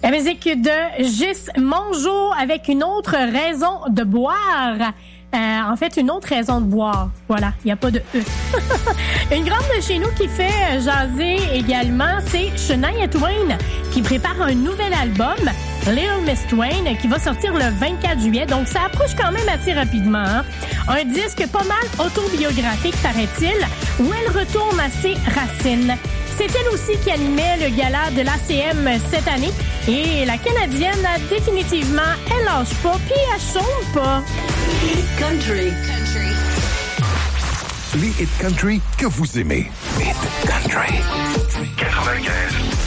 La musique de Gis Mongeau avec une autre raison de boire. En fait, une autre raison de boire. Voilà, il n'y a pas de E. Une grande de chez nous qui fait jaser également, c'est Shania Twain, qui prépare un nouvel album, Little Miss Twain, qui va sortir le 24 juillet. Donc, ça approche quand même assez rapidement. Hein? Un disque pas mal autobiographique, paraît-il, où elle retourne à ses racines. C'est elle aussi qui animait le gala de l'ACM cette année. Et la Canadienne, définitivement, elle lâche pas, puis elle chante pas. Hit Country. Les hits country que vous aimez. Hit Country. 95.